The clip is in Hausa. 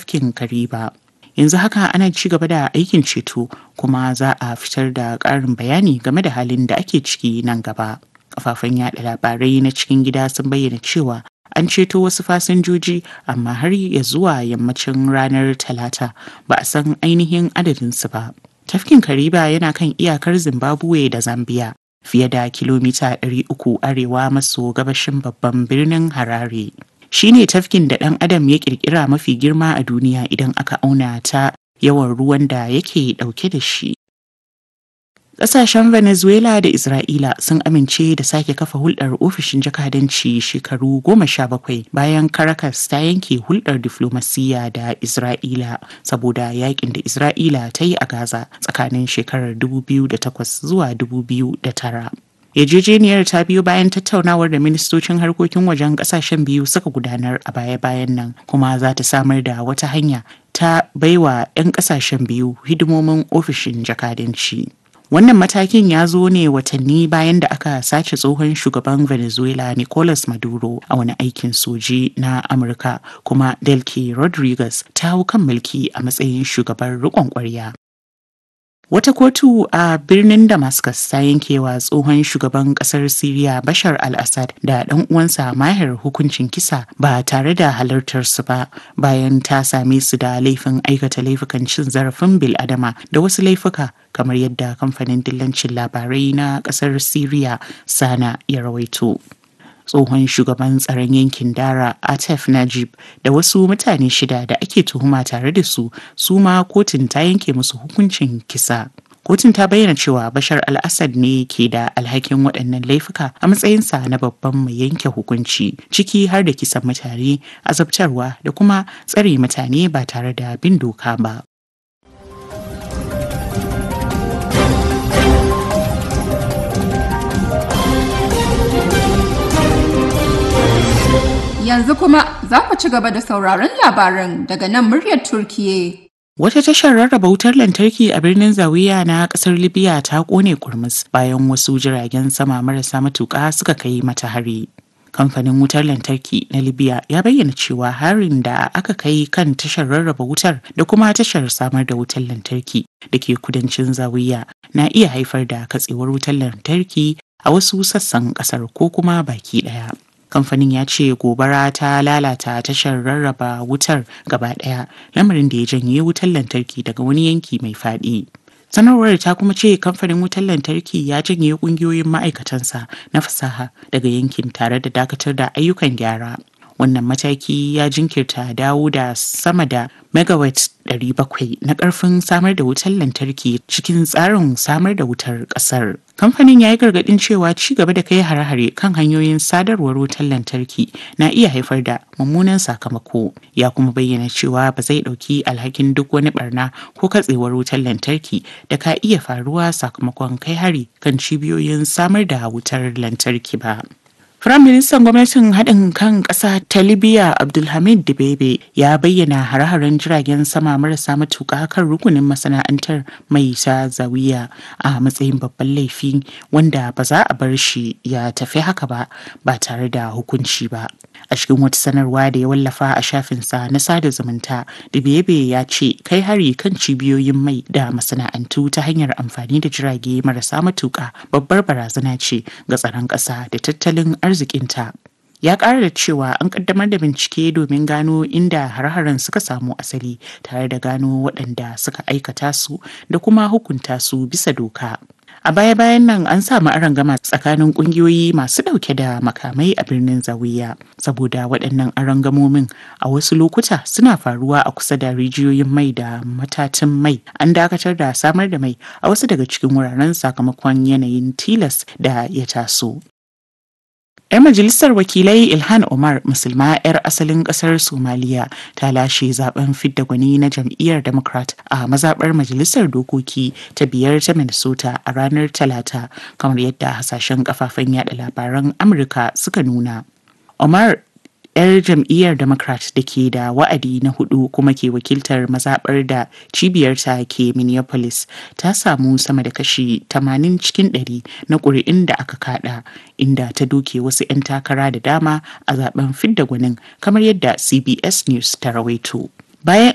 tafkin Kariba. Yanzu haka ana ci gaba da aikin ceto kuma za a fitar da ƙarin bayani game da halin da ake ciki nan gaba. Kafafen yada labarai na cikin gida sun bayyana cewa an ceto wasu fasinjoji amma har ya zuwa yammacin ranar Talata ba a san ainihin adadinsu ba. Tafkin Kariba yana kan iyakar Zimbabwe da Zambia, fiye da kilomita 300 arewa maso gabashin babban birnin Harare. Shi ne tafkin da ɗan adam ya ƙirƙira mafi girma a duniya idan aka auna ta yawan ruwan da yake ɗauke da shi. Ƙasashen Venezuela da Isra'ila sun amince da sake kafa hulɗar ofishin jakadanci shekaru 17 bayan Caracas ta yanke hulɗar diflomasiyya da Isra'ila saboda yakin da Isra'ila ta yi a Gaza tsakanin shekarar 2008 zuwa 2009. Yarjejeniyar ta biyo bayan tattaunawar da ministocin harkokin wajen ƙasashen biyu suka gudanar a baya-bayan nan, kuma za ta samar da wata hanya ta baiwa 'yan ƙasashen biyu hidimomin ofishin jakadanci. Wannan matakin ya zo ne watanni bayan da aka sace tsohon shugaban Venezuela Nicolas Maduro a wani aikin soji na Amurka, kuma Delcy Rodriguez ta hau kan mulki a matsayin shugaban riƙon ƙwarya. Wata kotu a birnin Damascus ta yankewa tsohon shugaban ƙasar Siriya Bashar al-Assad da ɗan uwansa Maher hukuncin kisa ba tare da halartarsu ba, bayan ta same su da laifin aikata laifukan cin zarafin bil'adama da wasu laifuka, kamar yadda kamfanin dillancin labarai na ƙasar Siriya Sana ya rawaito. Tsohon shugaban tsaron yankin Dara Atef Najib da wasu mutane 6 da ake tuhuma tare da su ma kotun ta yanke musu hukuncin kisa. Kotun ta bayyana cewa Bashar al-Assad ne ke da alhakin waɗannan laifuka a matsayinsa na babban mai yanke hukunci, ciki har da kisan mutane, azabtarwa da kuma tsare mutane ba tare da bin doka ba. Yanzu kuma za ku ci gaba da sauraron labaran daga nan muryar Turkiye. Wata tashar rarraba wutar lantarki a birnin Zawiya na kasar Libya ta kone kurmus bayan wasu jiragen sama marasa matuƙa suka kai mata hari. Kamfanin wutar lantarki na Libya ya bayyana cewa harin da aka kai kan tashar rarraba wutar da kuma tashar samar da wutar lantarki da ke kudancin Zawiya na iya haifar da katsewar wutar lantarki a wasu sassan kasar ko kuma baki ɗaya. Kamfanin ya ce gobara ta lalata tashar rarraba wutar gaba ɗaya, lamarin da ya janye wutar lantarki daga wani yanki mai faɗi. Sanarwar ta kuma ce kamfanin wutar lantarki ya janye ƙungiyoyin ma'aikatansa na fasaha daga yankin tare da dakatar da ayyukan gyara. Wannan mataki ya jinkirta dawo da sama da megawatt 700 na ƙarfin samar da wutar lantarki cikin tsarin samar da wutar ƙasar. Kamfanin ya yi gargaɗin cewa ci gaba da kai hare-hare kan hanyoyin sadarwar wutar lantarki na iya haifar da mummunan sakamako. Ya kuma bayyana cewa ba zai ɗauki alhakin duk wani barna ko katsewar wutar lantarki da ka iya faruwa sakamakon kai hari kan cibiyoyin samar da wutar lantarki ba. Firaministan gwamnatin haɗin kan ƙasa ta Libya Abdulhamid Dibeibe ya bayyana hare-haren jiragen sama marasa matuƙa kan rukunin masana'antar mai ta Zawiya a matsayin babban laifi wanda ba za a bar shi ya tafi haka ba tare da hukunci ba. A cikin wata sanarwa da ya wallafa a shafinsa na sada zumunta, Dibeibe ya ce kai hari kan cibiyoyin mai da masana'antu ta hanyar amfani da jirage marasa matuƙa babbar barazana ce ga tsaron ƙasa da tattalin arzikinta. Ya ƙara da cewa an ƙaddamar da bincike domin gano inda har-haren suka samu asali tare da gano waɗanda suka aikata su da kuma hukunta su bisa doka. A baya-bayan nan an samu arangama tsakanin ƙungiyoyi masu ɗauke da makamai a birnin Zawiya, saboda waɗannan arangamomin a wasu lokuta suna faruwa a kusa da rijiyoyin mai da matatan mai. An dakatar da samar da mai a wasu daga cikin wuraren sakamakon yanayin tilas da ya taso. 'Yar majalisar wakilai Ilhan Omar, musulma 'yar asalin ƙasar Somaliya, ta lashe zaben fidda gwani na jam'iyyar Democrat a mazaɓar majalisar dokoki ta 5 ta Minnesota a ranar Talata, kamar yadda hasashen kafafen yada labaran Amurka suka nuna. Omar 'yar jam'iyyar Democrat da ke da wa'adi na 4 kuma ke wakiltar mazaɓar da cibiyarta ke Minneapolis, ta samu sama da kashi 80 cikin 100 na ƙuri'un da aka kada, inda ta doke wasu 'yan takara da dama a zaben fidda gwanin, kamar yadda CBS News ta rawaito. Bayan